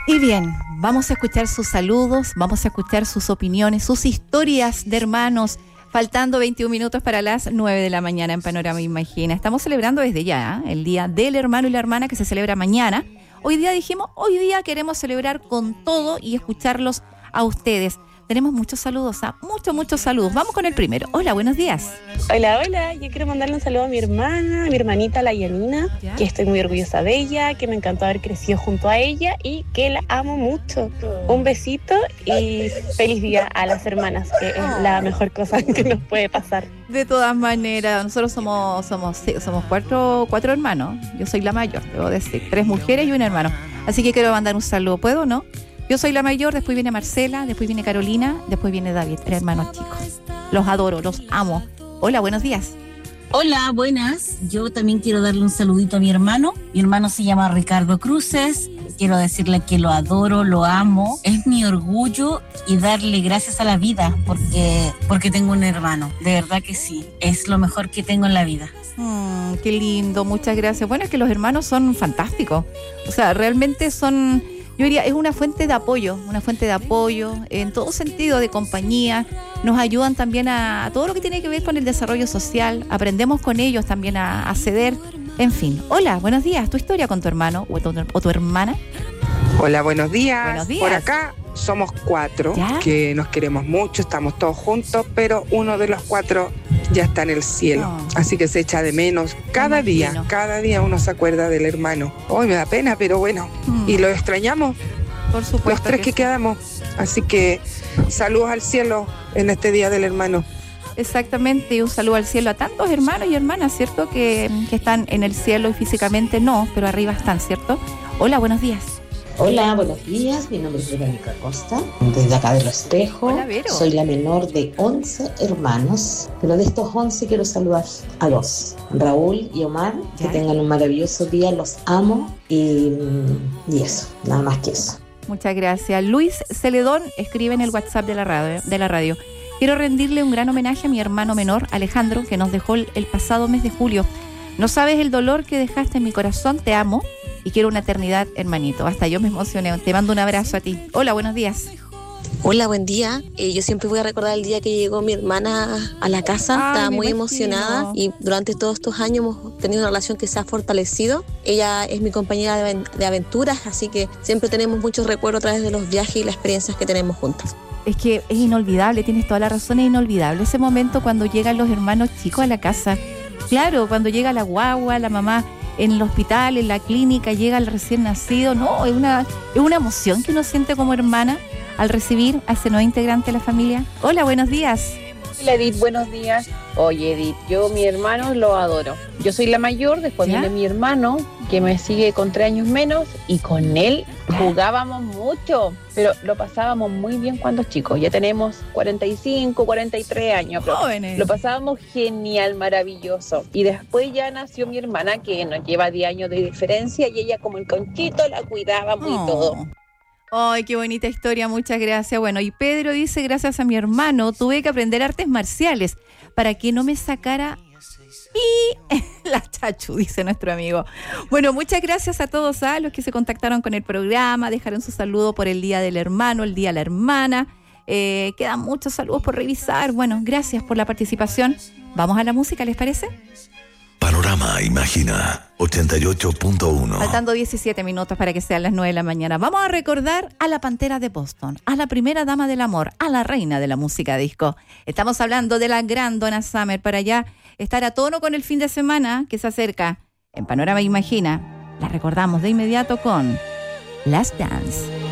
Y bien, vamos a escuchar sus saludos, vamos a escuchar sus opiniones, sus historias de hermanos, faltando 21 minutos para las 9 de la mañana en Panorama Imagina. Estamos celebrando desde ya, el Día del Hermano y la Hermana, que se celebra mañana. Hoy día dijimos, hoy día queremos celebrar con todo y escucharlos a ustedes. Tenemos muchos saludos, muchos saludos. Vamos con el primero. Hola, buenos días. Hola, yo quiero mandarle un saludo a mi hermana, a mi hermanita, la Yanina, que estoy muy orgullosa de ella, que me encantó haber crecido junto a ella y que la amo mucho. Un besito y feliz día a las hermanas, que es la mejor cosa que nos puede pasar. De todas maneras, nosotros somos cuatro hermanos. Yo soy la mayor, debo decir, 3 mujeres y un hermano. Así que quiero mandar un saludo. ¿Puedo o no? Yo soy la mayor, después viene Marcela, después viene Carolina, después viene David, hermanos chicos. Los adoro, los amo. Hola, buenos días. Hola, buenas. Yo también quiero darle un saludito a mi hermano. Mi hermano se llama Ricardo Cruces. Quiero decirle que lo adoro, lo amo. Es mi orgullo y darle gracias a la vida porque tengo un hermano. De verdad que sí, es lo mejor que tengo en la vida. Qué lindo, muchas gracias. Bueno, es que los hermanos son fantásticos. O sea, realmente son... Yo diría, es una fuente de apoyo en todo sentido, de compañía. Nos ayudan también a todo lo que tiene que ver con el desarrollo social. Aprendemos con ellos también a ceder. En fin. Hola, buenos días. ¿Tu historia con tu hermano o tu hermana? Hola, buenos días. Buenos días. Por acá somos 4 ¿Ya? que nos queremos mucho, estamos todos juntos, pero uno de los 4 ya está en el cielo. Así que se echa de menos. Cada día uno se acuerda del hermano. Hoy me da pena, pero bueno. Y lo extrañamos. Por supuesto. Los 3 que quedamos. Así que saludos al cielo en este Día del Hermano. Exactamente, y un saludo al cielo a tantos hermanos y hermanas, ¿cierto? Que están en el cielo y físicamente no, pero arriba están, ¿cierto? Hola, buenos días. Hola, buenos días, mi nombre es Verónica Costa, desde acá de Los Espejo. Hola, Vero. Soy la menor de 11 hermanos, pero de estos 11 quiero saludar a 2, Raúl y Omar, ¿Ya? que tengan un maravilloso día, los amo y eso, nada más que eso. Muchas gracias. Luis Celedón escribe en el WhatsApp de la radio. Quiero rendirle un gran homenaje a mi hermano menor, Alejandro, que nos dejó el pasado mes de julio. No sabes el dolor que dejaste en mi corazón, te amo y quiero una eternidad, hermanito. Hasta yo me emocioné. Te mando un abrazo a ti. Hola, buenos días. Hola, buen día. Yo siempre voy a recordar el día que llegó mi hermana a la casa. Estaba muy emocionada y durante todos estos años hemos tenido una relación que se ha fortalecido. Ella es mi compañera de aventuras, así que siempre tenemos muchos recuerdos a través de los viajes y las experiencias que tenemos juntas. Es que es inolvidable, tienes toda la razón, es inolvidable ese momento cuando llegan los hermanos chicos a la casa. Claro, cuando llega la guagua, la mamá en el hospital, en la clínica, llega el recién nacido. No, es una emoción que uno siente como hermana al recibir a ese nuevo integrante de la familia. Hola, buenos días. Hola, Edith, buenos días. Oye, Edith, yo mi hermano lo adoro. Yo soy la mayor, después ¿Ya? viene mi hermano, que me sigue con 3 años menos, y con él jugábamos mucho, pero lo pasábamos muy bien cuando chicos. Ya tenemos 45, 43 años. Jóvenes. Lo pasábamos genial, maravilloso. Y después ya nació mi hermana, que nos lleva 10 años de diferencia, y ella como el conchito la cuidábamos y todo. Ay, qué bonita historia, muchas gracias. Bueno, y Pedro dice, gracias a mi hermano, tuve que aprender artes marciales para que no me sacara la chachu, dice nuestro amigo. Bueno, muchas gracias a todos los que se contactaron con el programa, dejaron su saludo por el Día del Hermano, el Día de la Hermana. Quedan muchos saludos por revisar. Bueno, gracias por la participación. Vamos a la música, ¿les parece? Panorama Imagina 88.1. Faltando 17 minutos para que sean las 9 de la mañana. Vamos a recordar a la Pantera de Boston, a la primera dama del amor, a la reina de la música disco. Estamos hablando de la gran Donna Summer, para ya estar a tono con el fin de semana que se acerca. En Panorama Imagina la recordamos de inmediato con Last Dance.